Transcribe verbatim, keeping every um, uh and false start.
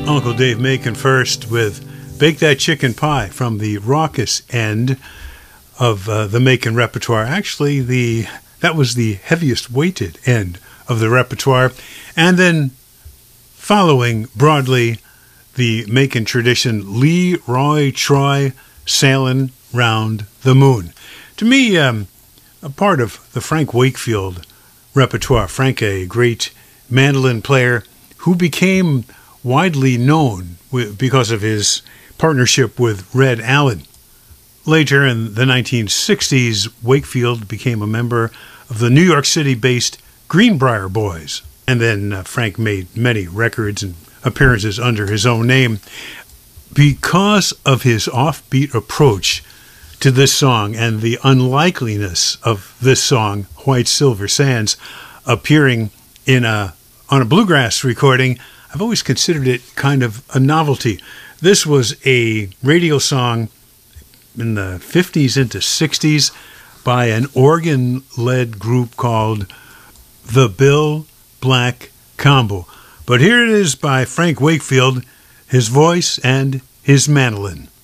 Uncle Dave Macon first with Bake That Chicken Pie from the raucous end of uh, the Macon repertoire. Actually, the that was the heaviest weighted end of the repertoire. And then following broadly the Macon tradition, Lee Roy Troy, Sailin' Round the Moon. To me, um, a part of the Frank Wakefield repertoire. Frank, a great mandolin player who became widely known because of his partnership with Red Allen. Later in the nineteen sixties, Wakefield became a member of the New York City-based Greenbrier Boys. And then uh, Frank made many records and appearances under his own name. Because of his offbeat approach to this song and the unlikeliness of this song, White Silver Sands, appearing in a on a bluegrass recording, I've always considered it kind of a novelty. This was a radio song in the fifties into sixties by an organ-led group called the Bill Black Combo. But here it is by Frank Wakefield, his voice and his mandolin.